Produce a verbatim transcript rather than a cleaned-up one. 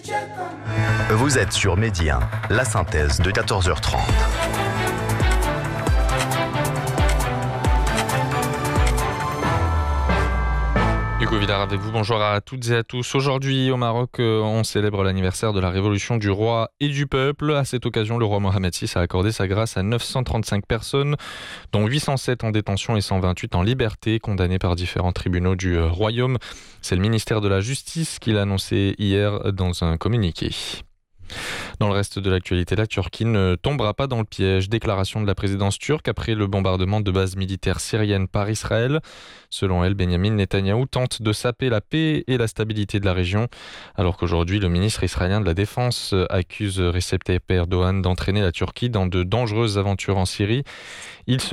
Vous êtes sur Midi un, la synthèse de quatorze heures trente. Hugo Villard avec vous, bonjour à toutes et à tous. Aujourd'hui au Maroc, on célèbre l'anniversaire de la révolution du roi et du peuple. À cette occasion, le roi Mohamed six a accordé sa grâce à neuf cent trente-cinq personnes, dont huit cent sept en détention et cent vingt-huit en liberté, condamnées par différents tribunaux du royaume. C'est le ministère de la Justice qui l'a annoncé hier dans un communiqué. Dans le reste de l'actualité, la Turquie ne tombera pas dans le piège. Déclaration de la présidence turque après le bombardement de bases militaires syriennes par Israël. Selon elle, Benyamin Netanyahou tente de saper la paix et la stabilité de la région, alors qu'aujourd'hui, le ministre israélien de la Défense accuse Recep Tayyip Erdogan d'entraîner la Turquie dans de dangereuses aventures en Syrie. Il se